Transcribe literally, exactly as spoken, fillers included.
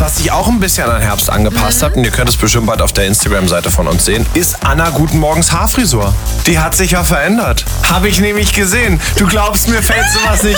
Was sich auch ein bisschen an Herbst angepasst Mhm. hat, und ihr könnt es bestimmt bald auf der Instagram-Seite von uns sehen, ist Anna Guten Morgens Haarfrisur. Die hat sich ja verändert. Habe ich nämlich gesehen. Du glaubst, mir fällt sowas nicht